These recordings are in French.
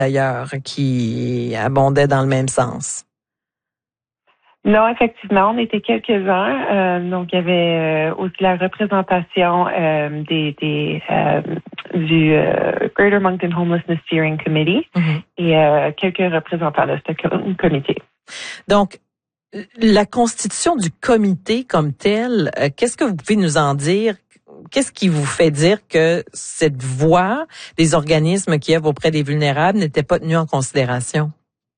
d'ailleurs, qui abondaient dans le même sens. Non, effectivement, on était quelques-uns. Donc, il y avait aussi la représentation du Greater Moncton Homelessness Steering Committee et quelques représentants de ce comité. Donc, la constitution du comité comme tel, qu'est-ce que vous pouvez nous en dire? Qu'est-ce qui vous fait dire que cette voix des organismes qui œuvrent auprès des vulnérables n'était pas tenue en considération?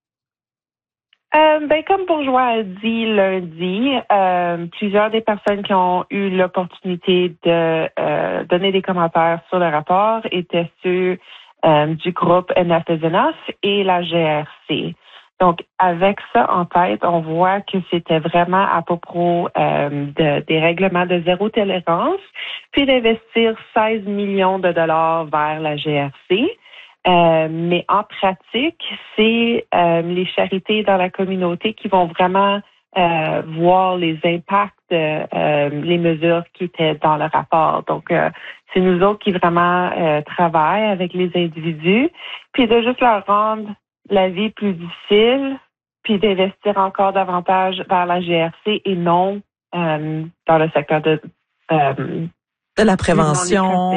Comme Bourgeois a dit lundi, plusieurs des personnes qui ont eu l'opportunité de donner des commentaires sur le rapport étaient ceux du groupe Enough is Enough et la GRC. Donc, avec ça en tête, on voit que c'était vraiment à propos des règlements de zéro tolérance, puis d'investir 16 millions de dollars vers la GRC. Mais en pratique, c'est les charités dans la communauté qui vont vraiment voir les impacts, les mesures qui étaient dans le rapport. Donc, c'est nous autres qui vraiment travaillent avec les individus, puis de juste leur rendre la vie plus difficile, puis d'investir encore davantage vers la GRC et non dans le secteur de la prévention,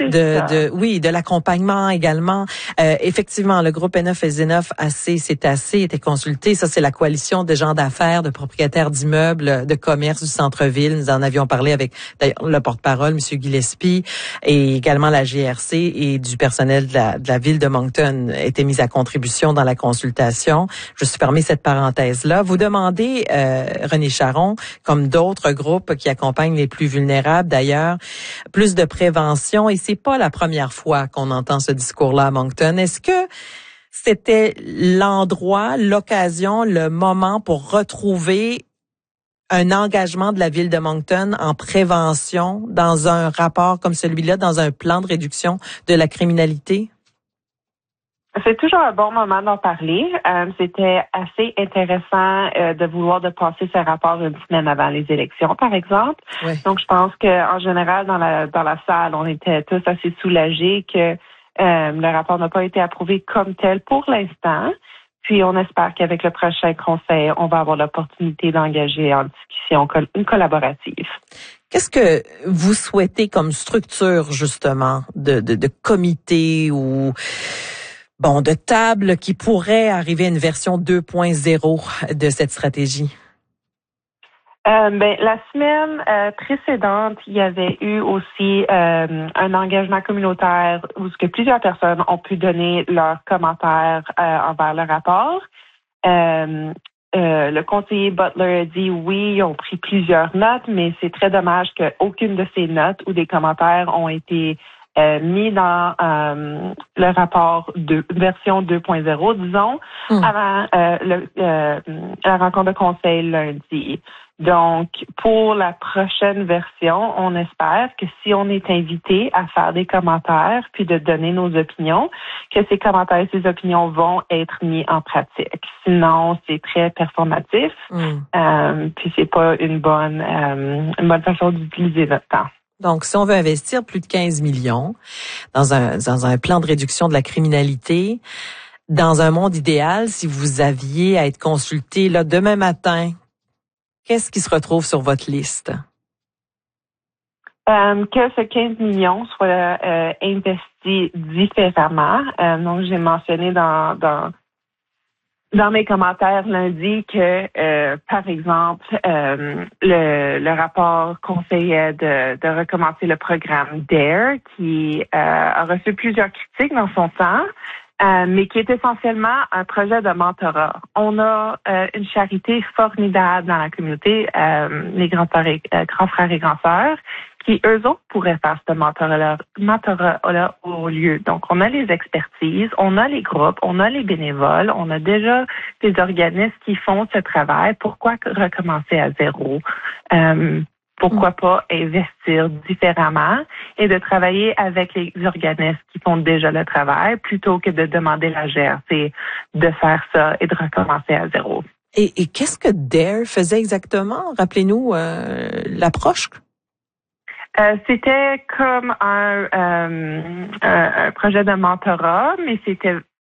de l'accompagnement également. Effectivement, le groupe Enough is Enough, c'est assez, était consulté. Ça, c'est la coalition de gens d'affaires, de propriétaires d'immeubles, de commerce du centre-ville. Nous en avions parlé avec d'ailleurs le porte-parole, M. Gillespie, et également la GRC et du personnel de la ville de Moncton étaient mis à contribution dans la consultation. Je suis fermée cette parenthèse-là. Vous demandez, René Charron, comme d'autres groupes qui accompagnent les plus vulnérables d'ailleurs, plus de prévention, et c'est pas la première fois qu'on entend ce discours-là à Moncton. Est-ce que c'était l'endroit, l'occasion, le moment pour retrouver un engagement de la ville de Moncton en prévention dans un rapport comme celui-là, dans un plan de réduction de la criminalité? C'est toujours un bon moment d'en parler. C'était assez intéressant de vouloir de passer ce rapport une semaine avant les élections, par exemple. Oui. Donc, je pense qu'en général, dans la salle, on était tous assez soulagés que le rapport n'a pas été approuvé comme tel pour l'instant. Puis, on espère qu'avec le prochain conseil, on va avoir l'opportunité d'engager en discussion une collaborative. Qu'est-ce que vous souhaitez comme structure, justement, de comité ou de table qui pourrait arriver à une version 2.0 de cette stratégie? La semaine précédente, il y avait eu aussi un engagement communautaire où ce que plusieurs personnes ont pu donner leurs commentaires envers le rapport. Le conseiller Butler a dit oui, ils ont pris plusieurs notes, mais c'est très dommage qu'aucune de ces notes ou des commentaires ont été mis dans le rapport version 2.0, disons, avant la rencontre de conseil lundi. Donc, pour la prochaine version, on espère que si on est invité à faire des commentaires puis de donner nos opinions, que ces commentaires et ces opinions vont être mis en pratique. Sinon, c'est très performatif, puis c'est pas une bonne façon d'utiliser notre temps. Donc, si on veut investir plus de 15 millions dans un plan de réduction de la criminalité, dans un monde idéal, si vous aviez à être consulté là demain matin, qu'est-ce qui se retrouve sur votre liste? Que ce 15 millions soit investi différemment. Donc, j'ai mentionné dans mes commentaires lundi que, par exemple, le rapport conseillait de recommencer le programme DARE qui a reçu plusieurs critiques dans son temps. Mais qui est essentiellement un projet de mentorat. On a une charité formidable dans la communauté, les grands frères et grands sœurs, qui eux autres pourraient faire ce mentorat-là au lieu. Donc, on a les expertises, on a les groupes, on a les bénévoles, on a déjà des organismes qui font ce travail. Pourquoi recommencer à zéro? Pourquoi pas investir différemment et de travailler avec les organismes qui font déjà le travail plutôt que de demander à la GRC de faire ça et de recommencer à zéro. Et qu'est-ce que DARE faisait exactement? Rappelez-nous l'approche. C'était comme un projet de mentorat, mais c'était